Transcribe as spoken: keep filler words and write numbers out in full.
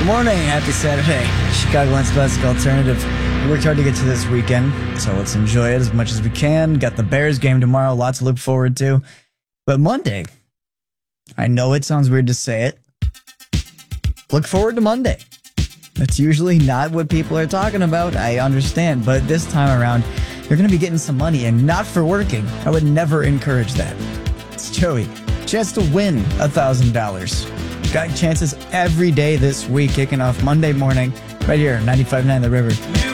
Good morning, happy Saturday. Chicagoland's classic alternative. We worked hard to get to this weekend, so let's enjoy it as much as we can. Got the Bears game tomorrow, lots to look forward to. But Monday, I know it sounds weird to say it. Look forward to Monday. That's usually not what people are talking about, I understand. But this time around, you're going to be getting some money, and not for working. I would never encourage that. It's Joey. Chance to win one thousand dollars. Got chances every day this week, kicking off Monday morning, right here, ninety-five point nine The River.